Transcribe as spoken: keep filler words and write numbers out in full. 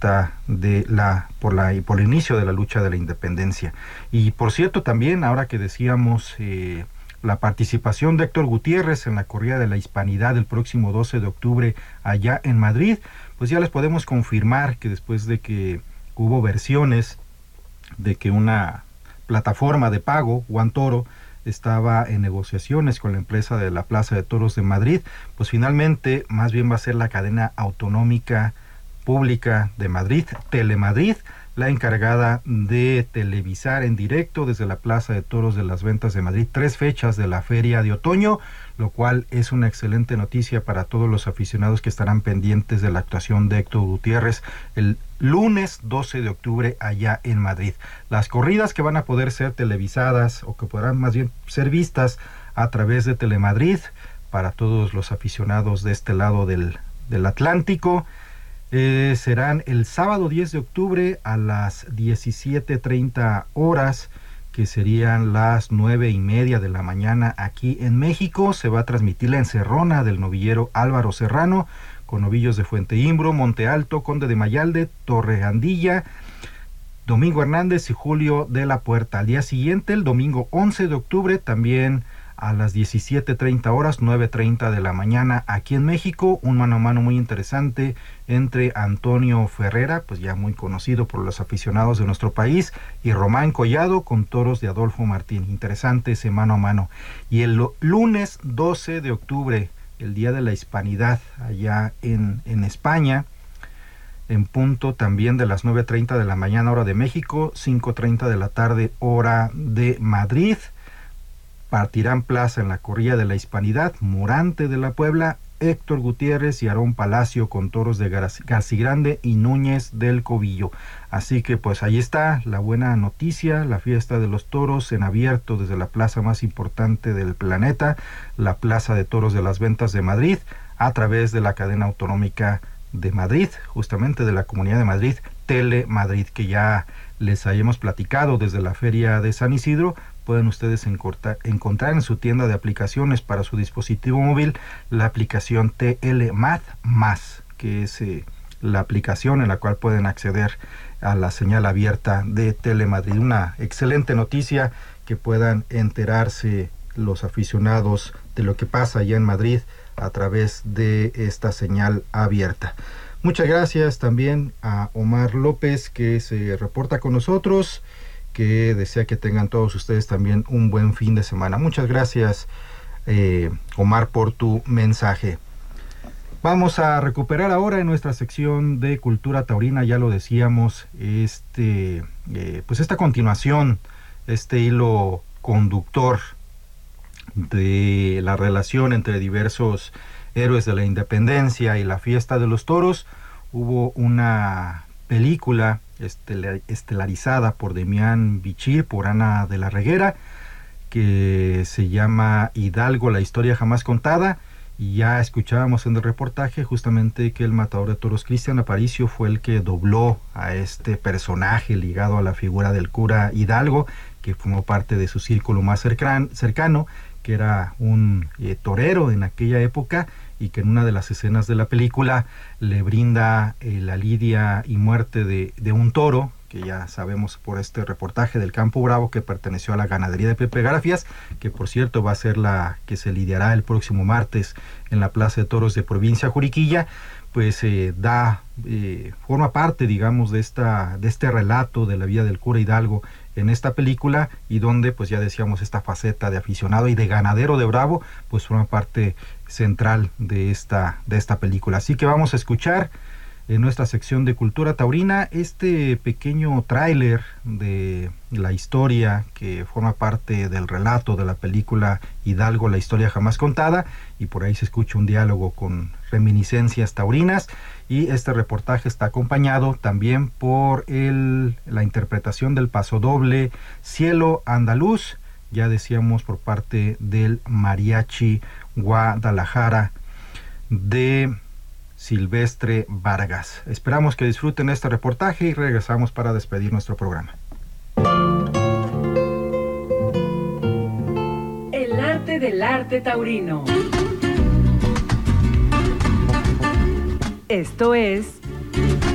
conquista de la por la y por el inicio de la lucha de la independencia. Y por cierto, también ahora que decíamos eh, la participación de Héctor Gutiérrez en la corrida de la Hispanidad el próximo doce de octubre allá en Madrid, pues ya les podemos confirmar que después de que hubo versiones de que una plataforma de pago, One Toro, estaba en negociaciones con la empresa de la Plaza de Toros de Madrid, pues finalmente más bien va a ser la cadena autonómica pública de Madrid, Telemadrid, la encargada de televisar en directo desde la Plaza de Toros de las Ventas de Madrid tres fechas de la Feria de Otoño, lo cual es una excelente noticia para todos los aficionados que estarán pendientes de la actuación de Héctor Gutiérrez el lunes doce de octubre allá en Madrid. Las corridas que van a poder ser televisadas o que podrán más bien ser vistas a través de Telemadrid para todos los aficionados de este lado del, del Atlántico, Eh, serán el sábado diez de octubre a las diecisiete treinta horas, que serían las nueve y media de la mañana aquí en México. Se va a transmitir la encerrona del novillero Álvaro Serrano, con novillos de Fuente Imbro, Monte Alto, Conde de Mayalde, Torregandilla, Domingo Hernández y Julio de la Puerta. Al día siguiente, el domingo once de octubre, también a las diecisiete treinta horas, nueve treinta de la mañana aquí en México, un mano a mano muy interesante entre Antonio Ferrera, pues ya muy conocido por los aficionados de nuestro país, y Román Collado con toros de Adolfo Martín. Interesante ese mano a mano. Y el lunes doce de octubre, el Día de la Hispanidad allá en, en España, en punto también de las nueve treinta de la mañana hora de México, cinco treinta de la tarde hora de Madrid, partirán plaza en la corrida de la Hispanidad Morante de la Puebla, Héctor Gutiérrez y Aarón Palacio con toros de Garcigrande y Núñez del Cobillo. Así que pues ahí está la buena noticia, la fiesta de los toros en abierto desde la plaza más importante del planeta, la Plaza de Toros de las Ventas de Madrid, a través de la cadena autonómica de Madrid, justamente de la Comunidad de Madrid, Telemadrid, que ya les hayamos platicado desde la Feria de San Isidro. Pueden ustedes encontrar en su tienda de aplicaciones para su dispositivo móvil la aplicación Telemad Más, que es eh, la aplicación en la cual pueden acceder a la señal abierta de Telemadrid. Una excelente noticia, que puedan enterarse los aficionados de lo que pasa allá en Madrid a través de esta señal abierta. Muchas gracias también a Omar López, que se reporta con nosotros, que desea que tengan todos ustedes también un buen fin de semana. Muchas gracias, eh, Omar, por tu mensaje. Vamos a recuperar ahora en nuestra sección de Cultura Taurina, ya lo decíamos, este, eh, pues esta continuación, este hilo conductor de la relación entre diversos héroes de la independencia y la fiesta de los toros. Hubo una película estelarizada por Demián Bichir, por Ana de la Reguera, que se llama Hidalgo, la historia jamás contada, y ya escuchábamos en el reportaje justamente que el matador de toros Cristian Aparicio fue el que dobló a este personaje ligado a la figura del cura Hidalgo, que formó parte de su círculo más cercano, cercano que era un eh, torero en aquella época, y que en una de las escenas de la película le brinda eh, la lidia y muerte de, de un toro, que ya sabemos por este reportaje del Campo Bravo, que perteneció a la ganadería de Pepe Grafias, que por cierto va a ser la que se lidiará el próximo martes en la Plaza de Toros de Provincia Juriquilla. Pues eh, da, eh, forma parte, digamos, de esta, de este relato de la vida del cura Hidalgo en esta película, y donde, pues ya decíamos, esta faceta de aficionado y de ganadero de Bravo, pues forma parte central de esta, de esta película. Así que vamos a escuchar en nuestra sección de Cultura Taurina este pequeño tráiler de la historia que forma parte del relato de la película Hidalgo, la historia jamás contada, y por ahí se escucha un diálogo con reminiscencias taurinas, y este reportaje está acompañado también por el, la interpretación del pasodoble Cielo Andaluz, ya decíamos, por parte del Mariachi Guadalajara de Silvestre Vargas. Esperamos que disfruten este reportaje y regresamos para despedir nuestro programa. El arte del arte taurino. Esto es